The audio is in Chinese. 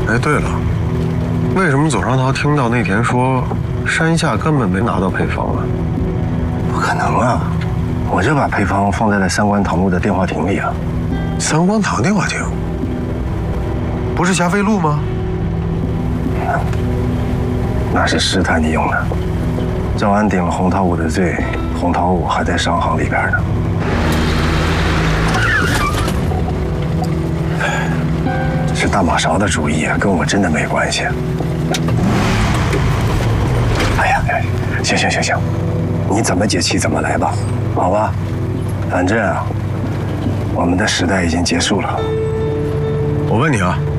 哎，对了，为什么左上涛听到内田说山下根本没拿到配方啊？ 不可能啊！我就把配方放在了三官堂路的电话亭里啊。 三官堂电话亭？不是霞飞路吗？ 那是试探你用的。赵安顶了洪涛武的罪，洪涛武还在商行里边呢。是大马勺的主意啊，跟我真的没关系。哎呀，行，你怎么解气怎么来吧，好吧？反正啊，我们的时代已经结束了。 我问你啊，